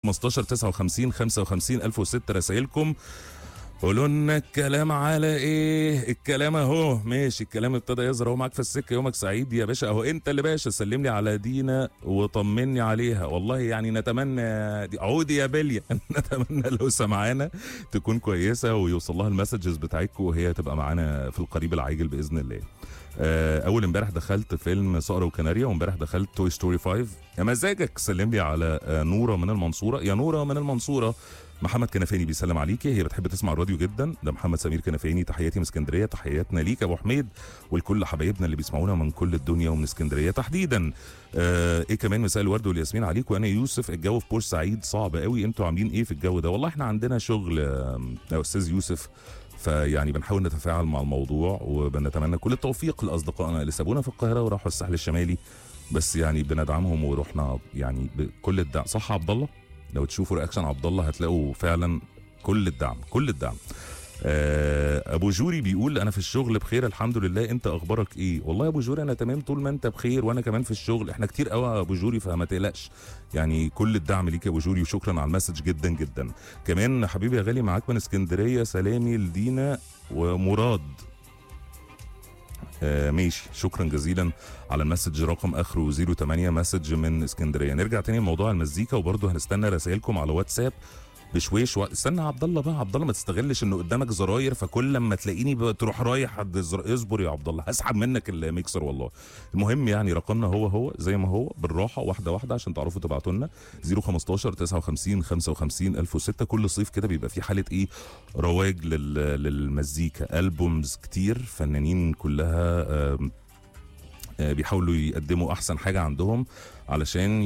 015 59 55 1006 رسائلكم. قولوا لنا الكلام على ايه؟ الكلام اهو ماشي، الكلام ابتدى يظهر اهو معاك في السكه. يومك سعيد يا باشا، اهو انت اللي باشا. سلم لي على دينا وطمني عليها، والله يعني نتمنى عودي يا بليا نتمنى لو سمعانا تكون كويسه ويوصل لها المسجز بتاعتكم وهي تبقى معانا في القريب العاجل باذن الله. اول امبارح دخلت فيلم صقر وكناريا، وامبارح دخلت توي ستوري 5. يا مزاجك. سلم لي على نوره من المنصوره. يا نوره من المنصوره. محمد كنفاني بيسلم عليكي، هي بتحب تسمع الراديو جدا. ده محمد سمير كنفاني، تحياتي من اسكندريه. تحياتنا ليك ابو حميد ولكل حبايبنا اللي بيسمعونا من كل الدنيا ومن اسكندريه تحديدا. ايه كمان، مساء الورد والياسمين عليك. وانا يوسف، الجو في بورسعيد صعب قوي، انتوا عاملين ايه في الجو ده؟ والله احنا عندنا شغل يا استاذ يوسف، فيعني بنحاول نتفاعل مع الموضوع وبنتمنى كل التوفيق لاصدقائنا اللي سابونا في القاهره وراحوا الساحل الشمالي، بس يعني بندعمهم ورحنا يعني بكل الدعم. صح عبد الله؟ لو تشوفوا رياكشن عبد الله هتلاقوا فعلا كل الدعم كل الدعم. ابو جوري بيقول انا في الشغل بخير الحمد لله، انت اخبارك ايه؟ والله يا ابو جوري انا تمام طول ما انت بخير، وانا كمان في الشغل. احنا كتير قوي يا ابو جوري فما تقلقش، يعني كل الدعم ليك يا ابو جوري، وشكرا على المسج جدا جدا. كمان حبيبي يا غالي معاك من اسكندريه، سلامي لدينا ومراد. ماشي، شكرا جزيلا على المسج رقم اخره 08 مسج من اسكندريه. نرجع تاني لموضوع المزيكا، وبرضه هنستنى رسائلكم على واتساب بشويش. استنى عبد الله بقى، عبد الله ما تستغلش انه قدامك زراير فكل لما تلاقيني تروح رايح عند اصبر يا عبد الله هسحب منك الميكسر والله. المهم يعني رقمنا هو زي ما هو، بالراحه واحده واحده عشان تعرفوا تبعتوا لنا 015 59 55 1006. كل صيف كده بيبقى في حاله ايه، رواج للمزيكا، البومز كتير، فنانين كلها بيحاولوا يقدموا احسن حاجه عندهم علشان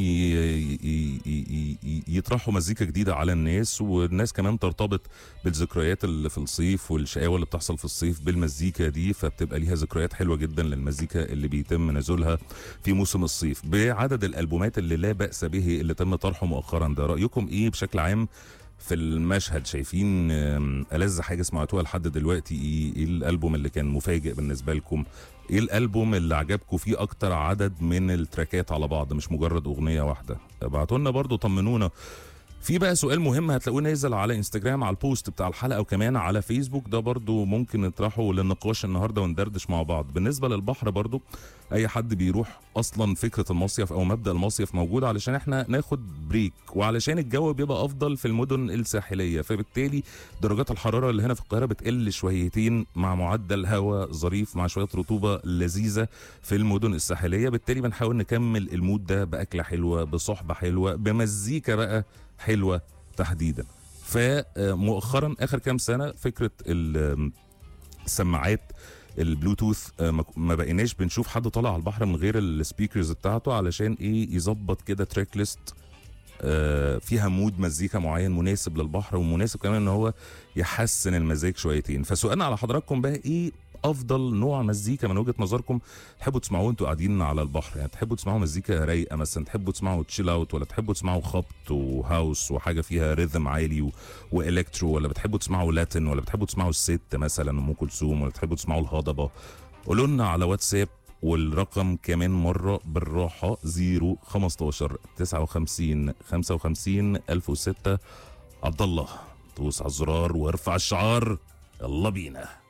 يطرحوا مزيكا جديده على الناس، والناس كمان ترتبط بالذكريات اللي في الصيف والشقاوه اللي بتحصل في الصيف بالمزيكا دي، فبتبقى ليها ذكريات حلوه جدا للمزيكا اللي بيتم نزولها في موسم الصيف. بعدد الالبومات اللي لا باس به اللي تم طرحه مؤخرا، ده رايكم ايه بشكل عام في المشهد؟ شايفين ألذ حاجه سمعتوها لحد دلوقتي ايه الالبوم اللي كان مفاجئ بالنسبه لكم؟ ايه الالبوم اللي عجبكم فيه اكتر عدد من التراكات على بعض مش مجرد اغنيه واحده؟ ابعتوا لنا برضو، طمنونا. في بقى سؤال مهم هتلاقوه نازل على انستجرام على البوست بتاع الحلقه، وكمان على فيسبوك، ده برضو ممكن نطرحه للنقاش النهارده وندردش مع بعض. بالنسبه للبحر برضو، اي حد بيروح اصلا فكره المصيف او مبدا المصيف موجود علشان احنا ناخد بريك، وعلشان الجو بيبقى افضل في المدن الساحليه، فبالتالي درجات الحراره اللي هنا في القاهره بتقل شويتين مع معدل هواء ظريف مع شويه رطوبه لذيذه في المدن الساحليه. بالتالي بنحاول نكمل المود ده باكله حلوه، بصحبه حلوه، بمزيكا بقى حلوه تحديدا. فمؤخرا اخر كام سنه فكره السماعات البلوتوث ما بقيناش بنشوف حد طالع على البحر من غير السبيكرز بتاعته، علشان ايه؟ يظبط كده تراك ليست فيها مود مزيكا معين مناسب للبحر، ومناسب كمان ان هو يحسن المزاج شويتين. فسؤالنا على حضراتكم بقى، ايه افضل نوع مزيكا من وجهه نظركم تحبوا تسمعوه وانتوا قاعدين على البحر؟ يعني تحبوا تسمعوا مزيكا رايقه مثلا، تحبوا تسمعوا تشيل اوت، ولا تحبوا تسمعوا خبط وهاوس وحاجه فيها ريذم عالي والكترو، ولا بتحبوا تسمعوا لاتن، ولا بتحبوا تسمعوا الست مثلا ام كلثوم، ولا تحبوا تسمعوا الهضبه؟ قولوا لنا على واتساب، والرقم كمان مره بالراحه 015 59 55 1006. عبد الله دوس على الزرار وارفع الشعار، يلا بينا.